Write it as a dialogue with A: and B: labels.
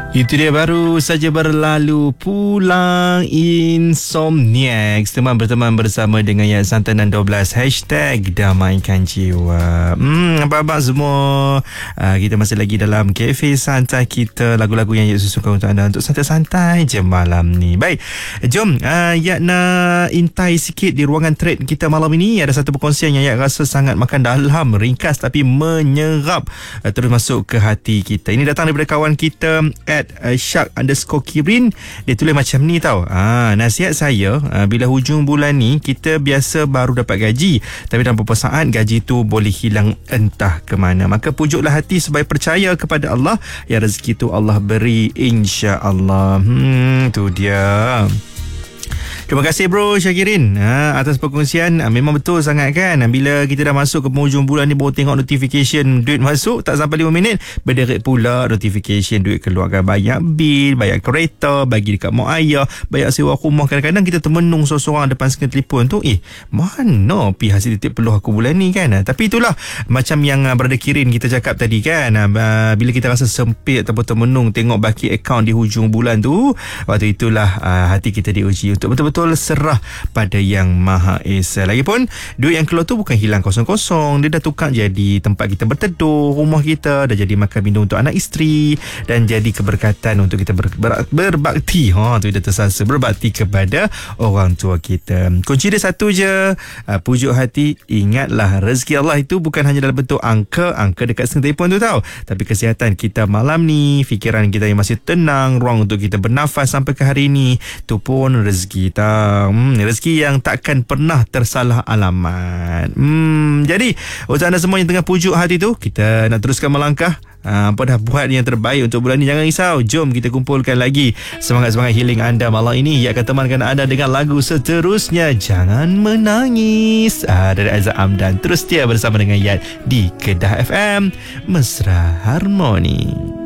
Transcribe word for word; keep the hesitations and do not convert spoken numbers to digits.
A: Itu dia, baru saja berlalu Pulang Insomniac. Teman berteman bersama dengan Yat Santan dan dua belas Hashtag Damaikan Jiwa. Hmm, abang-abang semua, uh, kita masih lagi dalam Cafe Santai kita. Lagu-lagu yang Yat susukan untuk anda untuk santai-santai je malam ni. Baik, jom uh, Yat nak intai sikit di ruangan trade kita malam ini. Ada satu perkongsian yang Yat rasa sangat makan dalam, ringkas tapi menyerap, uh, terus masuk ke hati kita. Ini datang daripada kawan kita at uh, Shark underscore Kirin. Dia tulis macam ni tau. Ah, nasihat saya, uh, bila hujung bulan ni kita biasa baru dapat gaji, tapi dalam beberapa saat gaji tu boleh hilang entah ke mana. Maka pujuklah hati supaya percaya kepada Allah. Ya, rezeki tu Allah beri, insya-Allah. Hmm, tu dia. Terima kasih bro Syakirin, ha, atas perkongsian. ha, Memang betul sangat kan, bila kita dah masuk ke penghujung bulan ni, baru tengok notification duit masuk, tak sampai lima minit berderet pula notification duit keluarkan, bayar bil, bayar kereta, bagi dekat mak ayah, bayar sewa rumah. Kadang-kadang kita termenung seorang-seorang depan skrin telefon tu, Eh mana pi hasil titip peluh aku bulan ni kan. ha, Tapi itulah macam yang uh, Brother Kirin kita cakap tadi kan, uh, bila kita rasa sempit ataupun termenung tengok baki akaun di hujung bulan tu, waktu itulah uh, hati kita diuji untuk betul-betul serah pada Yang Maha Esa. Lagipun duit yang keluar tu bukan hilang kosong-kosong, dia dah tukar jadi tempat kita berteduh, rumah kita dah jadi makan minum untuk anak isteri, dan jadi keberkatan untuk kita ber, ber, berbakti. Ha, tu dia tersasa berbakti kepada orang tua kita. Kunci dia satu je, uh, pujuk hati. Ingatlah, rezeki Allah itu bukan hanya dalam bentuk angka, angka dekat skrin telefon tu tau, tapi kesihatan kita malam ni, fikiran kita yang masih tenang, ruang untuk kita bernafas sampai ke hari ni, tu pun rezeki tau. Hmm, rezeki yang takkan pernah tersalah alamat. Hmm, jadi untuk anda semua yang tengah pujuk hati tu, kita nak teruskan melangkah. Ha, apa dah buat yang terbaik untuk bulan ni, jangan risau. Jom kita kumpulkan lagi semangat-semangat healing anda malam ini. Ia akan temankan anda dengan lagu seterusnya, Jangan Menangis, ha, dari Aizat Amdan. Terus setia bersama dengan Yat di Kedah F M, Mesra Harmoni.